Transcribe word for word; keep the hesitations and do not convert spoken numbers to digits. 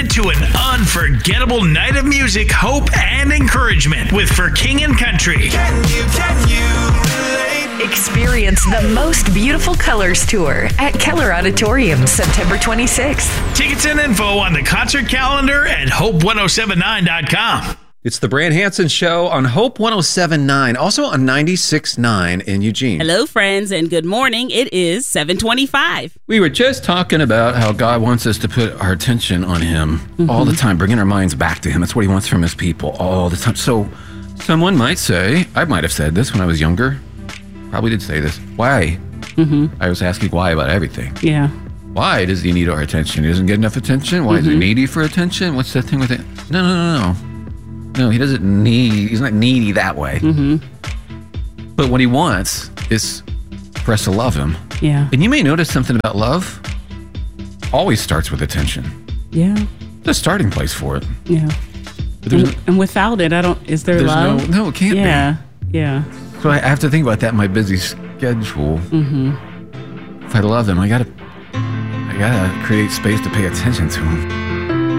it to an unforgettable night of music, hope, and encouragement with For King and Country. Can you, can you relate? Experience the Most Beautiful Colors Tour at Keller Auditorium, September twenty-sixth. Tickets and info on the concert calendar at hope ten seventy-nine dot com. It's the Brand Hansen Show on Hope ten seventy-nine, also on ninety-six point nine in Eugene. Hello, friends, and good morning. It is seven twenty-five. We were just talking about how God wants us to put our attention on Him mm-hmm. all the time, bringing our minds back to Him. That's what He wants from His people all the time. So someone might say, I might have said this when I was younger, probably did say this, why? Mm-hmm. I was asking why about everything. Yeah. Why does He need our attention? He doesn't get enough attention? Why mm-hmm. is He needy for attention? What's that thing with it? No, no, no, no. No, He doesn't need, He's not needy that way. Mm-hmm. But what He wants is for us to love Him. Yeah. And you may notice something about love always starts with attention. Yeah. The starting place for it. Yeah. But and, no, and without it, I don't, is there there's love? No, no, it can't yeah. be. Yeah. So I have to think about that in my busy schedule. Mm-hmm. If I love Him, I gotta, I gotta create space to pay attention to Him.